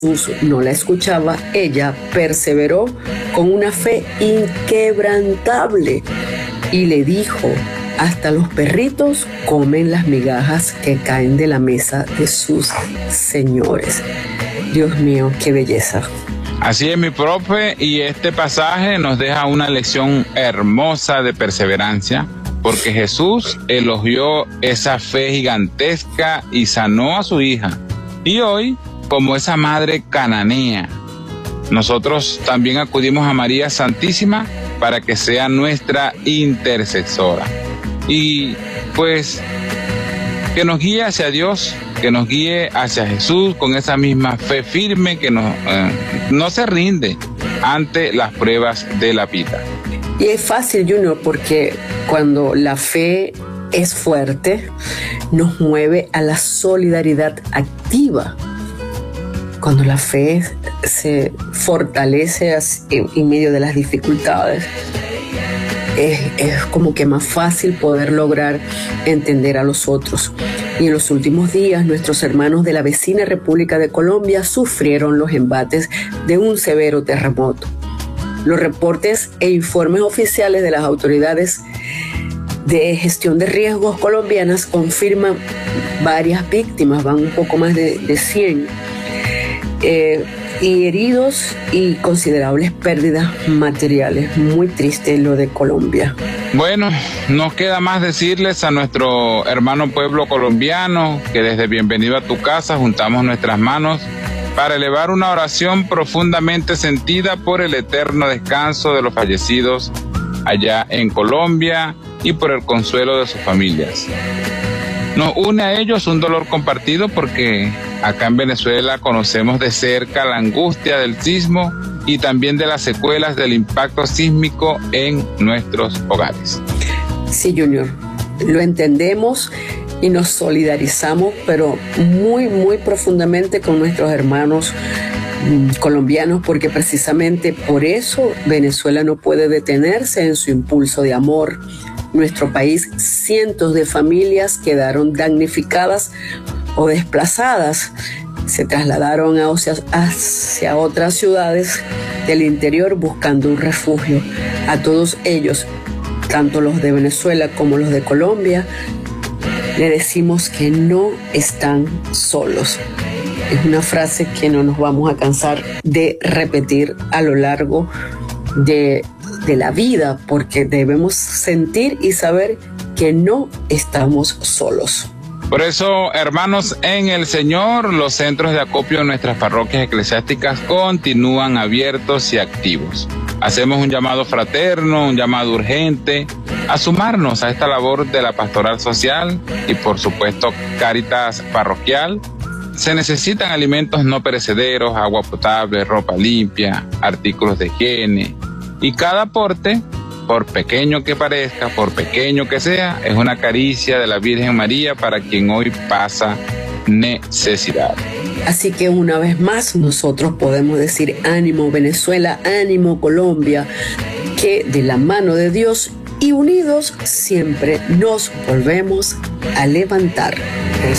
Jesús no la escuchaba, ella perseveró con una fe inquebrantable y le dijo: hasta los perritos comen las migajas que caen de la mesa de sus señores. Dios mío, qué belleza. Así es, mi profe, y este pasaje nos deja una lección hermosa de perseverancia, porque Jesús elogió esa fe gigantesca y sanó a su hija. Y hoy, como esa madre cananea, nosotros también acudimos a María Santísima para que sea nuestra intercesora. Y pues que nos guíe hacia Dios, que nos guíe hacia Jesús con esa misma fe firme que no se rinde ante las pruebas de la vida. Y es fácil, Junior, porque cuando la fe es fuerte, nos mueve a la solidaridad activa. Cuando la fe se fortalece en medio de las dificultades, es como que más fácil poder lograr entender a los otros. Y en los últimos días, nuestros hermanos de la vecina República de Colombia sufrieron los embates de un severo terremoto. Los reportes e informes oficiales de las autoridades de gestión de riesgos colombianas confirman varias víctimas, van un poco más de 100, y heridos y considerables pérdidas materiales. Muy triste lo de Colombia. Bueno, nos queda más decirles a nuestro hermano pueblo colombiano que desde Bienvenido a tu Casa juntamos nuestras manos para elevar una oración profundamente sentida por el eterno descanso de los fallecidos allá en Colombia y por el consuelo de sus familias. Nos une a ellos un dolor compartido porque acá en Venezuela conocemos de cerca la angustia del sismo y también de las secuelas del impacto sísmico en nuestros hogares. Sí, Junior, lo entendemos y nos solidarizamos, pero muy, muy profundamente con nuestros hermanos colombianos, porque precisamente por eso Venezuela no puede detenerse en su impulso de amor. Nuestro país, cientos de familias quedaron damnificadas o desplazadas. Se trasladaron hacia otras ciudades del interior buscando un refugio. A todos ellos, tanto los de Venezuela como los de Colombia, le decimos que no están solos. Es una frase que no nos vamos a cansar de repetir a lo largo de la vida, porque debemos sentir y saber que no estamos solos. Por eso, hermanos en el Señor, los centros de acopio de nuestras parroquias eclesiásticas continúan abiertos y activos. Hacemos un llamado fraterno, un llamado urgente a sumarnos a esta labor de la pastoral social y, por supuesto, Cáritas parroquial. Se necesitan alimentos no perecederos, agua potable, ropa limpia, artículos de higiene, y cada aporte, por pequeño que parezca, por pequeño que sea, es una caricia de la Virgen María para quien hoy pasa necesidad. Así que una vez más nosotros podemos decir: ánimo Venezuela, ánimo Colombia, que de la mano de Dios y unidos siempre nos volvemos a levantar.